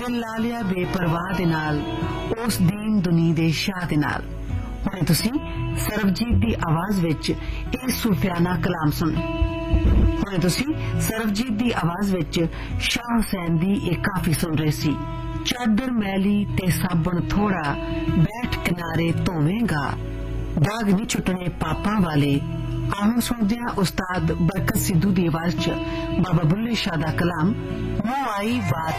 ਦਿਲ ਲਾ ਲਿਆ ਬੇਪਰਵਾਹ ਦੇ ਨਾਲ ਉਸ ਦੀਨ ਦੁਨੀ ਦੇ ਸ਼ਾਹ ਦੇ ਨਾਲ। ਹੁਣੇ ਤੁਸੀਂ ਸਰਬਜੀਤ ਦੀ ਆਵਾਜ਼ ਵਿੱਚ ਇਹ ਸੂਫਿਆਨਾ ਕਲਾਮ ਸੁਣ। ਹੁਣੇ ਤੁਸੀਂ ਸਰਬਜੀਤ ਦੀ ਆਵਾਜ਼ ਵਿੱਚ ਸ਼ਾਹ ਹੁਸੈਨ ਦੀ ਇਹ ਕਾਫੀ ਸੁਣ ਰਹੇ ਸੀ। ਚਾਦਰ ਮੈਲੀ ਤੇ ਸਾਬਣ ਥੋੜਾ, ਬੈਠ ਕਿਨਾਰੇ ਧੋਵੇਂਗਾ, ਦਾਗ ਨਹੀਂ ਛੁੱਟਣੇ ਪਾਪਾਂ ਵਾਲੇ। ਆਹੋ ਸੁਣਦੇ ਹਾਂ ਉਸਤਾਦ ਬਰਕਤ ਸਿੱਧੂ ਦੀ ਆਵਾਜ਼ 'ਚ ਬਾਬਾ ਬੁੱਲੇ ਸ਼ਾਹ ਦਾ ਕਲਾਮ, ਮੂੰਹ ਆਈ ਬਾਤ